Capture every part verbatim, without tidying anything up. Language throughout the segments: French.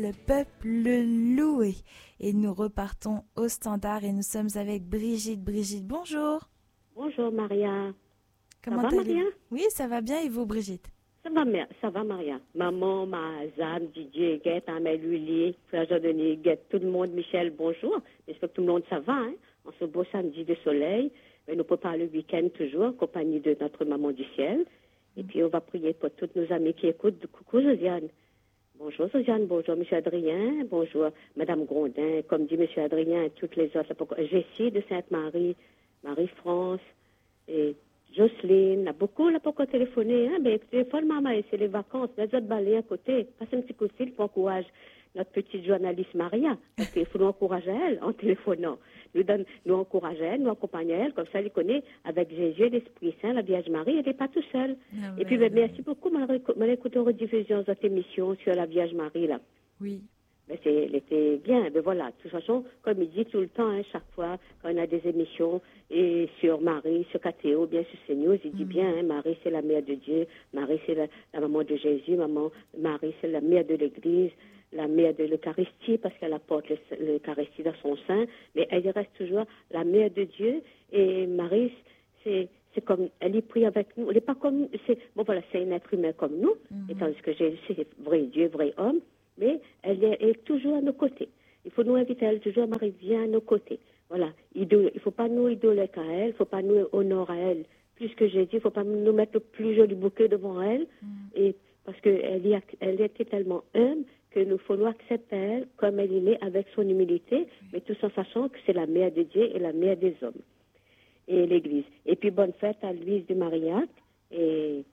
Le peuple loué. Et nous repartons au standard et nous sommes avec Brigitte. Brigitte, bonjour. Bonjour Maria. Comment ça va Maria? Oui, ça va bien et vous Brigitte? Ça va, ça va Maria. Maman, ma Zam, Didier, Guette, Amel, Luli, Frère Jean-Denis, Guette, tout le monde, Michel, bonjour. J'espère que tout le monde ça va, hein? En ce beau samedi de soleil. Mais nous préparons le week-end toujours en compagnie de notre maman du ciel. Et puis on va prier pour tous nos amis qui écoutent. Coucou Josiane. Bonjour Josiane, bonjour M. Adrien, bonjour Mme Grondin, comme dit M. Adrien et toutes les autres. Jessie de Sainte-Marie, Marie-France et Jocelyne, là, beaucoup là pour téléphoner, hein, mais téléphone maman, c'est les vacances, les autres balais à côté, passe un petit coup de fil pour encourager notre petite journaliste Maria, parce qu'il faut nous encourager elle en téléphonant. Nous donne, nous encourager elle, nous accompagner elle, comme ça elle connaît avec Jésus, l'Esprit Saint, la Vierge Marie, elle n'est pas tout seule. Ah, et puis ben, merci beaucoup, m'a écouté en rediffusion de cette émission sur la Vierge Marie là. Oui. Ben, c'est, elle était bien, ben voilà, de toute façon, comme il dit tout le temps, hein, chaque fois, quand on a des émissions, et sur Marie, sur K T O, bien sur CNews, il dit mm. bien, hein, Marie c'est la mère de Dieu, Marie c'est la, la maman de Jésus, maman, Marie c'est la mère de l'Église, la mère de l'Eucharistie, parce qu'elle apporte l'Eucharistie dans son sein, mais elle reste toujours la mère de Dieu, et Marie, c'est... c'est comme, elle y prie avec nous, elle n'est pas comme, c'est, bon voilà, c'est un être humain comme nous, mm-hmm. et tandis que Jésus c'est vrai Dieu, vrai homme, mais elle est, elle est toujours à nos côtés. Il faut nous inviter à elle, toujours Marie vient à nos côtés. Voilà, il ne faut pas nous idoler à elle, il ne faut pas nous honorer à elle. Plus que j'ai dit, il ne faut pas nous mettre le plus joli bouquet devant elle, mm. et parce qu'elle elle était tellement humble que nous faut nous accepter elle comme elle est avec son humilité, mm. mais tout en sachant que c'est la mère de Dieu et la mère des hommes. Et l'Église. Et puis bonne fête à Louise de Marillac et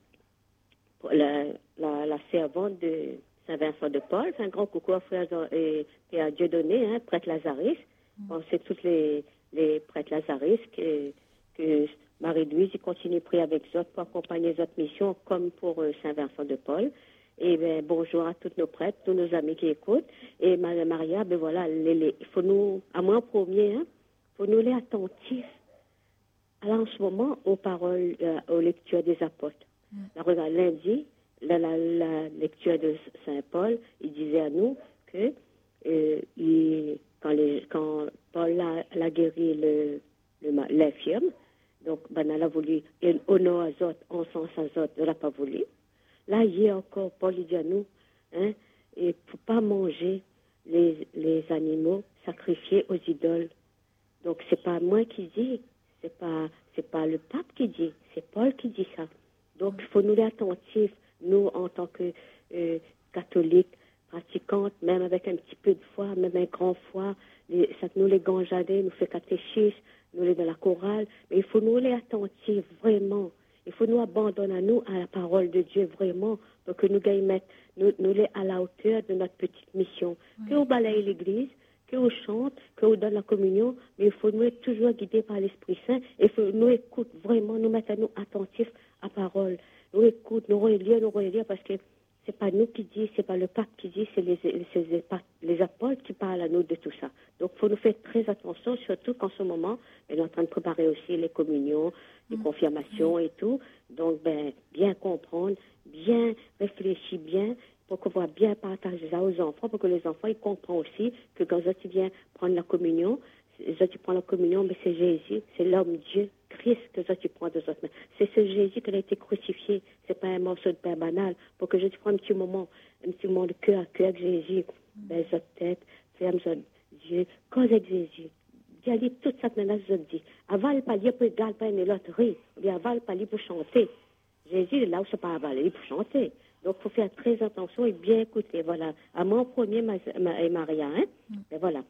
la, la, la servante de Saint-Vincent de Paul. C'est un grand coucou à frère et, et à Dieudonné, hein, prêtre Lazaris. Mm. Bon, c'est tous les, les prêtres Lazaris que, que Marie-Louise continue de prier avec eux pour accompagner les autres missions comme pour euh, Saint-Vincent de Paul. Et ben, bonjour à tous nos prêtres, tous nos amis qui écoutent. Et Maria, ben voilà, il faut nous, à moi en premier, hein, faut nous les attentifs. Alors, en ce moment, aux paroles, euh, aux lectures des apôtres. Mm. La, regarde, lundi, la, la, la lecture de Saint Paul, il disait à nous que euh, il, quand, les, quand Paul a, a guéri le, le, l'infirme, donc ben, elle a voulu honneur à autres, en sens à autres, elle n'a pas voulu. Là, hier encore, Paul il dit à nous, hein, il ne faut pas manger les, les animaux sacrifiés aux idoles. Donc, ce n'est pas moi qui dis. C'est pas, c'est pas le pape qui dit, c'est Paul qui dit ça. Donc, il faut nous être attentifs, nous, en tant que euh, catholiques, pratiquantes, même avec un petit peu de foi, même un grand foi, les, ça nous les ganjadés, nous fait catéchisme, nous les dans la chorale, mais il faut nous les attentifs, vraiment. Il faut nous abandonner à nous, à la parole de Dieu, vraiment, pour que nous gagnons mettre, nous, nous les à la hauteur de notre petite mission. Oui. Que on balaye l'église, qu'on chante, qu'on donne la communion, mais il faut nous être toujours guidés par l'Esprit Saint, et il faut nous écouter vraiment, nous mettre à nous attentifs à la parole. Nous écoute, nous relire, nous relire, parce que c'est pas nous qui dit, c'est pas le pape qui dit, c'est les, les, les, les apôtres qui parlent à nous de tout ça. Donc, il faut nous faire très attention, surtout qu'en ce moment, on est en train de préparer aussi les communions, les mmh. confirmations mmh. et tout. Donc, ben, bien comprendre, bien réfléchir bien, pour qu'on voit bien partager ça aux enfants, pour que les enfants ils comprennent aussi que quand ils viennent prendre la communion, quand tu prends la communion, mais c'est Jésus, c'est l'homme Dieu, Christ que ça tu prends de autres mains. C'est ce Jésus qui a été crucifié, c'est pas un morceau de pain banal. Pour que je te prenne un petit moment, un petit moment de cœur à cœur avec Jésus, ben votre tête, ferme votre Dieu, cause avec Jésus. Dieu a dit toute cette menace, je dis, avale pas lier pour égal pas une l'autre rire, ou avale pas lier pour chanter. Jésus est là où c'est pas avaler pour chanter. Donc, il faut faire très attention et bien écouter. Voilà. À mon premier, ma, ma, et Maria, hein? Mm. Et voilà.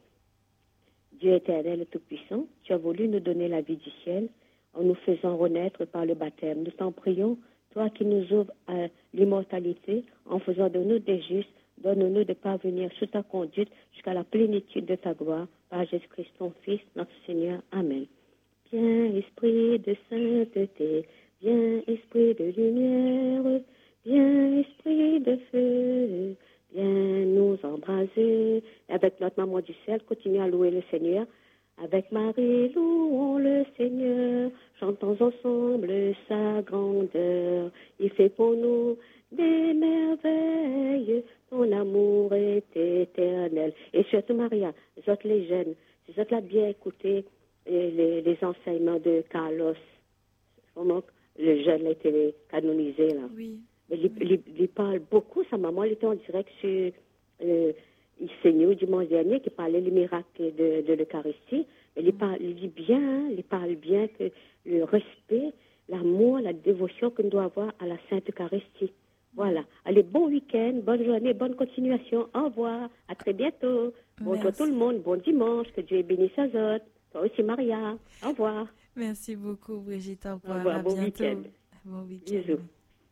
Dieu éternel et tout-puissant, tu as voulu nous donner la vie du ciel en nous faisant renaître par le baptême. Nous t'en prions, toi qui nous ouvres à l'immortalité, en faisant de nous des justes, donne-nous de parvenir sous ta conduite jusqu'à la plénitude de ta gloire, par Jésus-Christ, ton Fils, notre Seigneur. Amen. Viens, esprit de sainteté, viens, esprit de lumière, viens, esprit de feu, viens nous embraser. Avec notre maman du ciel, continue à louer le Seigneur. Avec Marie, louons le Seigneur. Chantons ensemble sa grandeur. Il fait pour nous des merveilles. ton amour est éternel. Et surtout, Maria, vous autres les jeunes, vous autres là bien écouté les, les enseignements de Carlos. Vraiment, le jeune a été canonisé, là. Oui. Mais il, il, il parle beaucoup, sa maman, elle était en direct sur euh, Seigneur dimanche dernier, qui parlait les miracles de, de l'Eucharistie. Mais il, parle, il dit bien, hein, il parle bien que le respect, l'amour, la dévotion que nous devons avoir à la Sainte Eucharistie. Voilà. Allez, bon week-end, bonne journée, bonne continuation. Au revoir. À très bientôt. Bonjour tout le monde. Bon dimanche. Que Dieu bénisse aux autres. Toi aussi, Maria. Au revoir. Merci beaucoup, Brigitte. Au revoir. Au revoir. À Bon bientôt. week-end. Bon week-end. Bisous.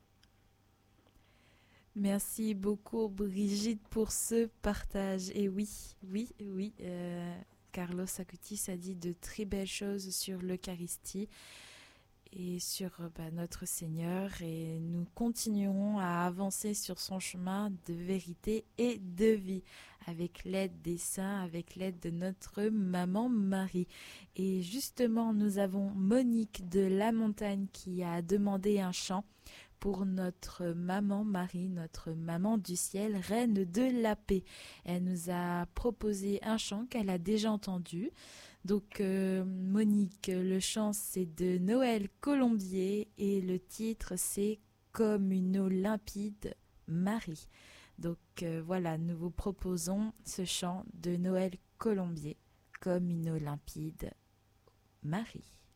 Merci beaucoup, Brigitte, pour ce partage. Et oui, oui, oui, euh, Carlos Acutis a dit de très belles choses sur l'Eucharistie et sur bah, notre Seigneur, et nous continuerons à avancer sur son chemin de vérité et de vie avec l'aide des saints, avec l'aide de notre maman Marie. Et justement, nous avons Monique de La Montagne qui a demandé un chant pour notre maman Marie, notre maman du ciel, reine de la paix. Elle nous a proposé un chant qu'elle a déjà entendu. Donc euh, Monique, le chant c'est de Noël Colombier et le titre c'est Comme une eau limpide Marie. Donc euh, voilà, nous vous proposons ce chant de Noël Colombier, Comme une eau limpide Marie.